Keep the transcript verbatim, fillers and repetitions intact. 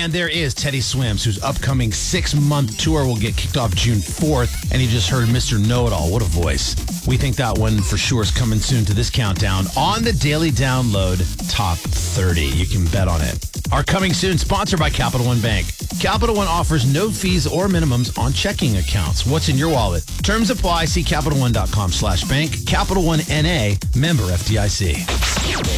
And there is Teddy Swims, whose upcoming six-month tour will get kicked off June fourth. And you just heard Mister Know-It-All. What a voice. We think that one for sure is coming soon to this countdown on the Daily Download Top thirty. You can bet on it. Our coming soon, sponsored by Capital One Bank. Capital One offers no fees or minimums on checking accounts. What's in your wallet? Terms apply. See CapitalOne.com slash bank. Capital One N A, member F D I C.